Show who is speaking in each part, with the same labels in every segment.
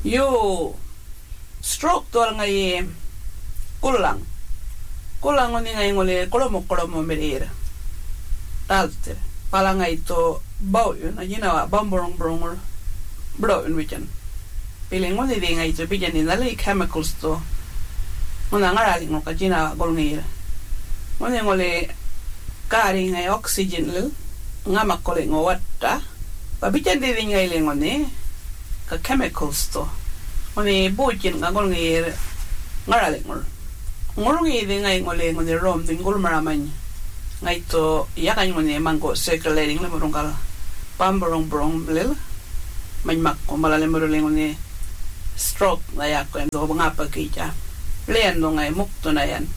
Speaker 1: Yo stroke to ngai kulang ngoni ngai ngole kolomo merira talte pala ngai to bau yun ajina wa bamborong bro yun weekend piling ngoni di ngai to pijan in dali chemicals to ngona ngarali ngoka jina golngira ngole kari ngai oxygen lu ngama kole ngowata pabijan di ngai le ngone ka chemicals to ngone bujin ngolngira ngarali ngorungi de ngai ngole rom ding gol maramanya ngai to yakan ngone mango circulating le morungal pamborong blel manmak ko malale morule ngone stroke la yakko endo ngapa kija leando ngai mukto na yan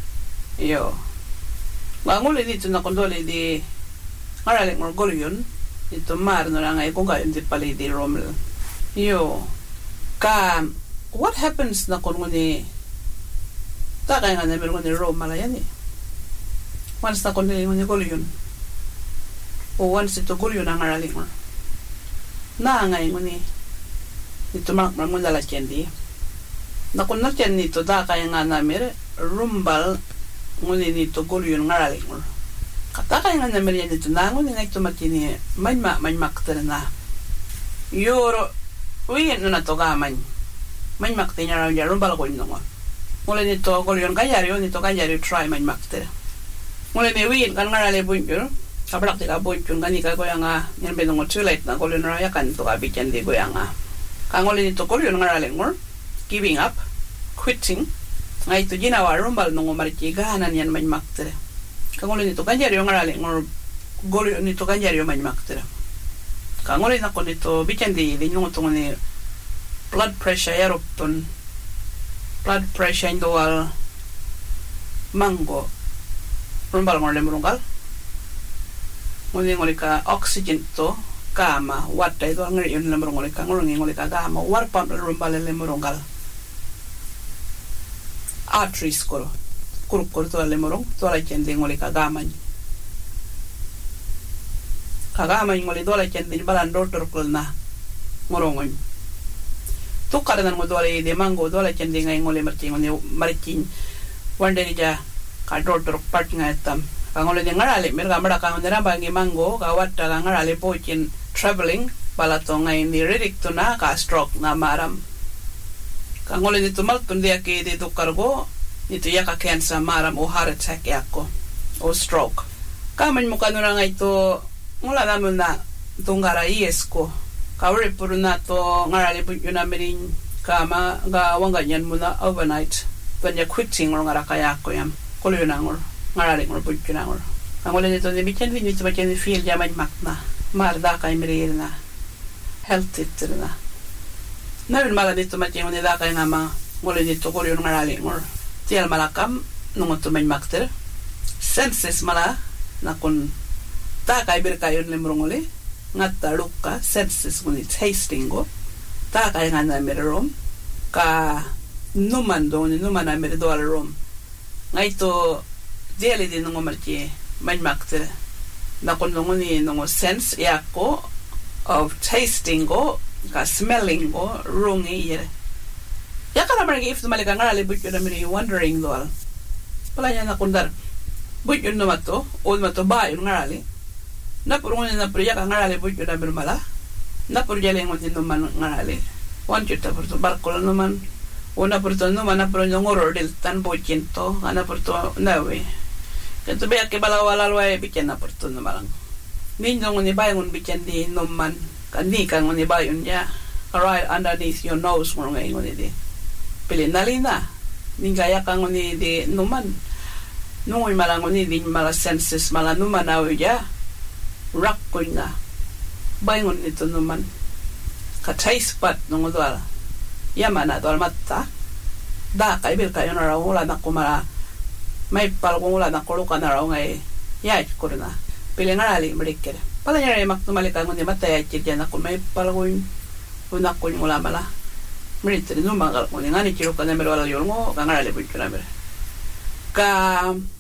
Speaker 1: yo ngole ni tuna kondole di ngarale ngol yun ito mar no ngai ko ga indi pali di rom yo ka what happens na kon ngone ta kaya nga namin ngoni rom malayan once na kundi ngoni gulyon o once ito gulyon ang araling mo na ngay ngoni ito marang dala kendi na kung na ken nito ta kaya nga namin rumbal ngoni nito gulyon ang araling mo kata kaya nga namin yan ito na ngoni nga ito matini may makta na yoro uyin na to gaman may makta niya raw rumbal ko yun nga mula nito golyon kanyari try man makter mula ni win kan ngarale bunjur kablak tika bunjur kan ika goyang yan benong too late na golyon raya kan to kabichan di goyang kan mula nito golyon ngarale ngor giving up quitting ngai to ginawa rumbal nung umariti gahanan yan man makter kan mula nito kanyari ngarale ngor golyon nito kanyari man makter kan mula nako nito bichan di nung tungo ni blood pressure yaropon blood pressure indoal mango rumbal ngorle murungal ngoli ka oxygen to kama watta itu ngari yun lemur ngoli ka kama war pump rumbal le murungal arteries ko to le murung to la kende ngoli ka gama ngoli do la kende balan doctor ko na murungon tu kada mo dole de mango dole kende ngai ngole marcing wande ni ja ka doctor part ngai tam ka ngole de ngarale mer ga mara ka ndera bangi mango ka watta ka ngarale pokin traveling bala to ngai ni ridik to na ka stroke na maram ka ngole ni tumal tunde ke de to kargo ni to ya ka cancer maram o heart attack yakko o stroke ka man mo kanura ngai to mula namun na tungara isko kawari puro na to ngarali po yun namin kama ga wanganyan muna overnight tanya quitting or ngara kaya ko yam kulo yun angor ngarali ngor po yun angor ang wala nito ni bichan din nito bachan feel yaman makna marda kay mirir na health it na namin mala nito bachan ni da kay nga ma wala nito kulo yun ngarali ngor tial malakam nung to man makter senses mala na kun ta kay bir kayon lemrongole ngata luka senses kuni tasting go ta kaya nga na meron ka numan na meron rom nga ito dili din nung marki man makte na kung ni nung sense yako of tasting go ka smelling go rungi yere yaka na marki if tumalika nga alibut yun na meron wondering doal pala niya na kundar but yun numato o mato ba yun nga ali na purungan na priya ka ngarale po yun na bermala na purya lang ngon din naman ngarale want you to purto barko lang naman una purto naman na purto ngoror del tan po kinto ana purto nawe kanto ba ke balawala lwa bikyan na purto naman ninyo ngon iba ngon bikyan di naman kandi ka ngon iba yun ya right underneath your nose mo ngay ngon di pilin nalina ningaya ka ngon di naman nungoy malangon di mala senses mala naman nawe ya rak ko na bayon ito naman ka taste pat nung dwala yaman na dwala mata da kay bil kayo na raw wala na kumara may palkong wala na kulukan na raw ngay yay ko na pili nga rali merikir pala niya rin maktumalikan mo ni mata yay chidyan ako may palkong una ko yung wala mala merikir nung mga kalkong nga ni chiro ka na meron wala yun mo ka nga rali po yun na meron ka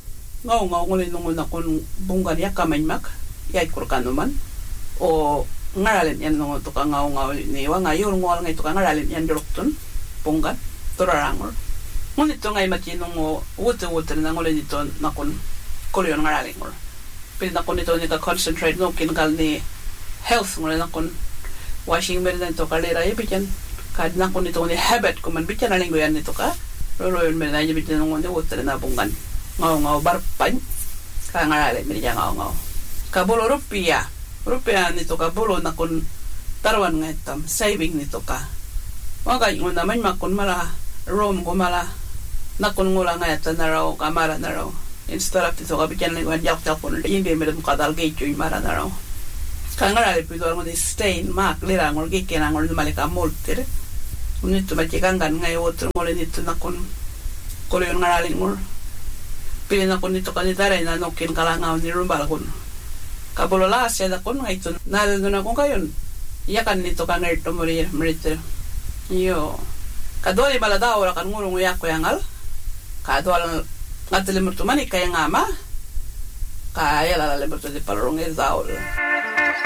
Speaker 1: ngaw ngunit nung una kong bunggan ya kamay mak yay kurkan naman o ngaralin yan nung to ka ngaw ni wa ngayon ngol ngay to ka ngaralin yan direktun punggan turarangol ngunit to ngay mati nung wuto na ngol nito nakon kolyon ngaralin ngol pin nakon nito ni ka concentrate no kingal ni health ngol nakon washing meron to ka lera ibijan kad nakon nito ni habit ko man bijan na linggo yan nito ka loloyon meron na ibijan nung ni wuto na punggan ngaw barpan ka ngaralin meron ngaw kabulo rupiah nito ka bulo na kun tarwan nga itam saving nito ka wagay mo naman makun mala room ko mala nakun ngula nga ita na raw kamara na raw instead of nito ka bigyan lang yak kun hindi meron kadal gate yung mara na raw kangarali pito mo ni stain mak lira ngol gikena ngol malika multir nito machikangan nga otro ngol nito nakun kolyon ngarali ngol pili nakun nito kanitare na nokin kalangaw ni rumbal kun kabolola siya na kun ngayon nalado na kung kayon iyakan nito ka ngerto merito yo kadwali baladaw ra kan ngulong uyak ko yangal kadwal ngatilimurto manik kaya ngama kaya lalalimuto di palurong izaw